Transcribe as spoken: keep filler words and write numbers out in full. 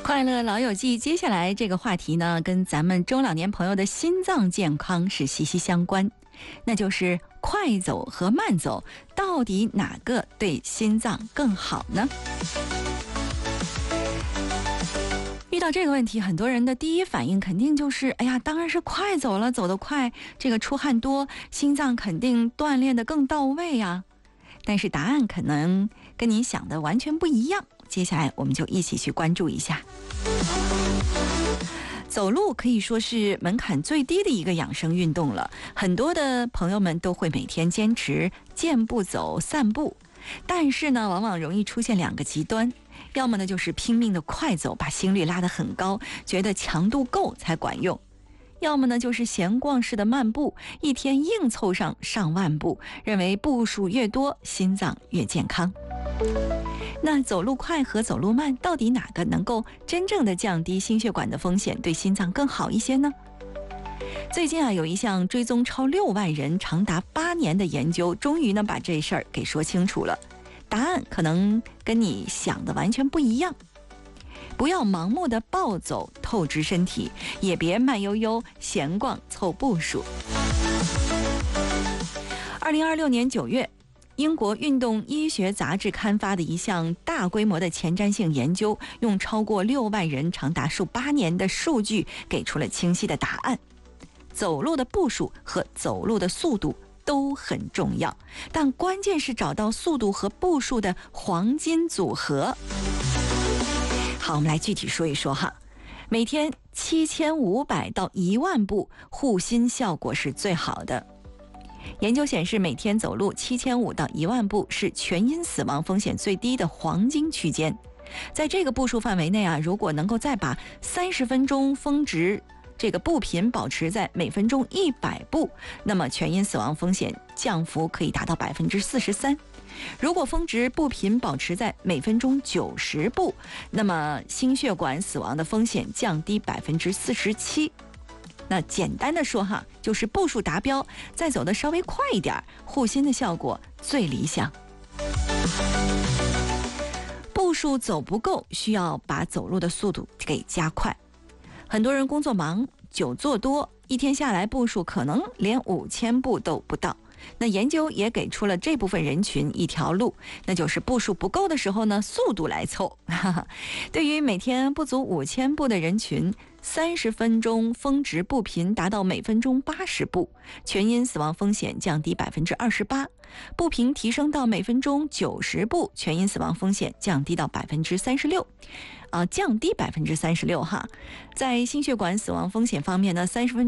快乐老友记，接下来这个话题呢，跟咱们中老年朋友的心脏健康是息息相关，那就是快走和慢走，到底哪个对心脏更好呢？遇到这个问题，很多人的第一反应肯定就是，哎呀，当然是快走了，走得快，这个出汗多，心脏肯定锻炼得更到位呀。但是答案可能跟你想的完全不一样。接下来我们就一起去关注一下。走路可以说是门槛最低的一个养生运动了，很多的朋友们都会每天坚持健步走、散步，但是呢，往往容易出现两个极端，要么呢就是拼命的快走，把心率拉得很高，觉得强度够才管用；要么呢就是闲逛式的漫步，一天硬凑上上万步，认为步数越多，心脏越健康。那走路快和走路慢，到底哪个能够真正的降低心血管的风险，对心脏更好一些呢？最近啊，有一项追踪超六万人、长达八年的研究，终于呢把这事儿给说清楚了。答案可能跟你想的完全不一样。不要盲目的暴走透支身体，也别慢悠悠闲逛凑步数。二零二六年九月，英国运动医学杂志刊发的一项大规模的前瞻性研究，用超过六万人长达数八年的数据，给出了清晰的答案。走路的步数和走路的速度都很重要，但关键是找到速度和步数的黄金组合。好，我们来具体说一说哈。每天七千五百到一万步，护心效果是最好的。研究显示，每天走路七千五到一万步是全因死亡风险最低的黄金区间。在这个步数范围内啊，如果能够再把三十分钟峰值这个步频保持在每分钟一百步，那么全因死亡风险降幅可以达到百分之四十三。如果峰值步频保持在每分钟九十步，那么心血管死亡的风险降低百分之四十七。那简单的说哈，就是步数达标，再走得稍微快一点，护心的效果最理想。步数走不够，需要把走路的速度给加快。很多人工作忙，久坐多，一天下来步数可能连五千步都不到。那研究也给出了这部分人群一条路，那就是步数不够的时候呢，速度来凑。对于每天不足五千步的人群，三十分钟峰值步频达到每分钟八十步，全因死亡风险降低百分之二十八；步频提升到每分钟九十步，全因死亡风险降低到百分之三十六。啊，降低百分之三十六哈。在心血管死亡风险方面呢，三十分